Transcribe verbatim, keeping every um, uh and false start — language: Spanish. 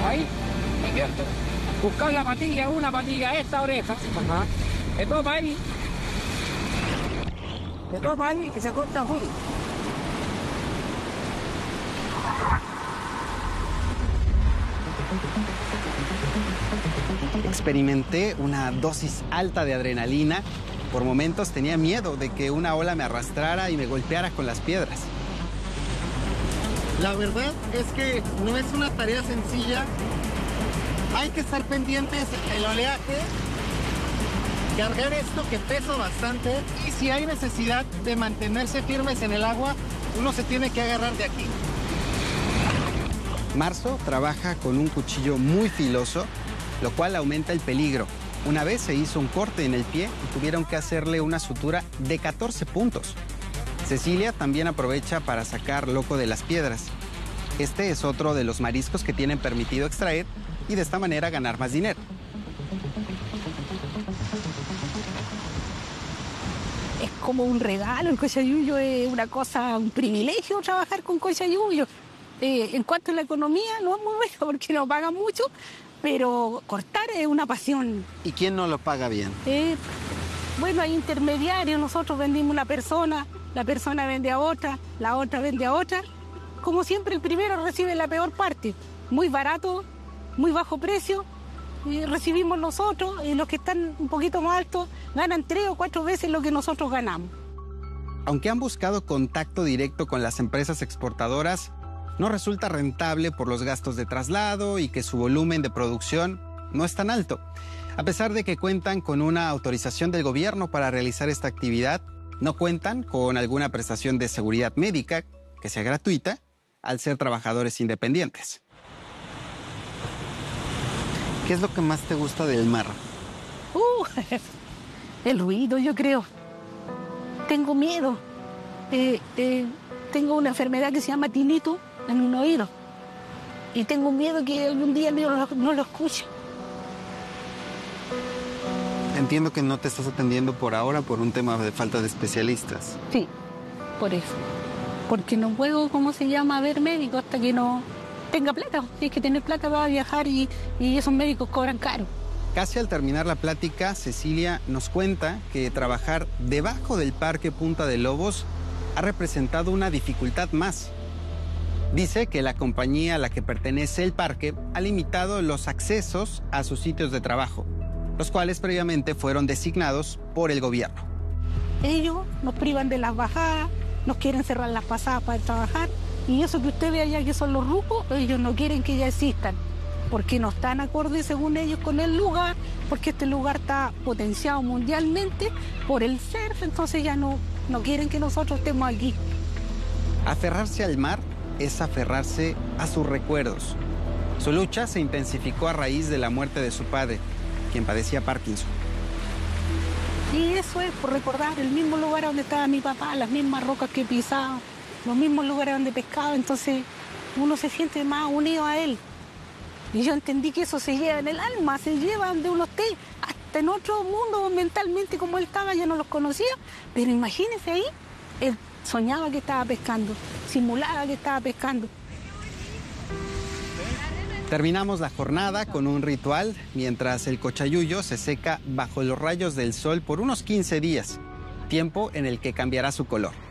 ahí, ¿cierto? Buscar la patilla, una patilla a esta oreja. Ajá. Se toma ahí. Se toma ahí y se corta full. Experimenté una dosis alta de adrenalina. Por momentos tenía miedo de que una ola me arrastrara y me golpeara con las piedras. La verdad es que no es una tarea sencilla. Hay que estar pendientes del oleaje, cargar esto que pesa bastante, y si hay necesidad de mantenerse firmes en el agua, uno se tiene que agarrar de aquí. Marzo trabaja con un cuchillo muy filoso, lo cual aumenta el peligro. Una vez se hizo un corte en el pie y tuvieron que hacerle una sutura de catorce puntos. Cecilia también aprovecha para sacar loco de las piedras. Este es otro de los mariscos que tienen permitido extraer y de esta manera ganar más dinero. Es como un regalo, el cochayuyo es una cosa, un privilegio trabajar con cochayuyo. Eh, en cuanto a la economía, no es muy bueno porque no pagan mucho, pero cortar es una pasión. ¿Y quién no lo paga bien? Eh, bueno, hay intermediarios, nosotros vendimos a una persona, la persona vende a otra, la otra vende a otra. Como siempre, el primero recibe la peor parte, muy barato, muy bajo precio, y recibimos nosotros, y los que están un poquito más altos ganan tres o cuatro veces lo que nosotros ganamos. Aunque han buscado contacto directo con las empresas exportadoras, no resulta rentable por los gastos de traslado y que su volumen de producción no es tan alto. A pesar de que cuentan con una autorización del gobierno para realizar esta actividad, no cuentan con alguna prestación de seguridad médica que sea gratuita al ser trabajadores independientes. ¿Qué es lo que más te gusta del mar? Uh, el ruido, yo creo. Tengo miedo. Eh, eh, tengo una enfermedad que se llama tinnitus en un oído. Y tengo miedo que algún día no lo, no lo escuche. Entiendo que no te estás atendiendo por ahora por un tema de falta de especialistas. Sí, por eso. Porque no puedo, ¿cómo se llama?, ver médico hasta que no tenga plata. Tienes que tener plata para viajar y, y esos médicos cobran caro. Casi al terminar la plática, Cecilia nos cuenta que trabajar debajo del Parque Punta de Lobos ha representado una dificultad más. Dice que la compañía a la que pertenece el parque ha limitado los accesos a sus sitios de trabajo, los cuales previamente fueron designados por el gobierno. Ellos nos privan de las bajadas, nos quieren cerrar las pasadas para trabajar, y eso que usted ve allá que son los rucos, ellos no quieren que ya existan, porque no están acordes según ellos con el lugar, porque este lugar está potenciado mundialmente por el surf, entonces ya no, no quieren que nosotros estemos aquí. Aferrarse al mar es aferrarse a sus recuerdos. Su lucha se intensificó a raíz de la muerte de su padre, quien padecía Parkinson. Y eso es por recordar el mismo lugar donde estaba mi papá, las mismas rocas que pisaba, los mismos lugares donde pescaba, entonces uno se siente más unido a él. Y yo entendí que eso se lleva en el alma, se lleva donde uno esté, hasta en otro mundo mentalmente como él estaba, yo no los conocía, pero imagínese ahí, él soñaba que estaba pescando, simulaba que estaba pescando. Terminamos la jornada con un ritual mientras el cochayuyo se seca bajo los rayos del sol por unos quince días, tiempo en el que cambiará su color.